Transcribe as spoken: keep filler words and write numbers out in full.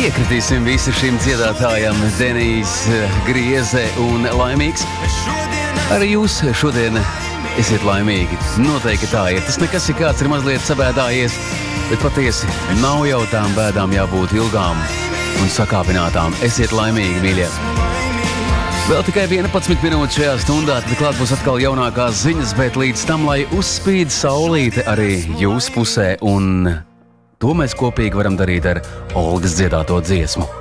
Piekritīsim visi šim dziedātājam Denijs Grieze un laimīgs. Arī jūs šodien esiet laimīgi. Noteikti tā ir. Tas nekas ir kāds ir mazliet sabēdājies, bet patiesi nav jau tām bēdām jābūt ilgām un sakāpinātām. Esiet laimīgi, mīļie. Vēl tikai vienpadsmit minūtes šajā stundā, tad klāt būs atkal jaunākās ziņas, bet līdz tam, lai uzspīd saulīte arī jūsu pusē, un to mēs kopīgi varam darīt ar Olgas dziedāto dziesmu.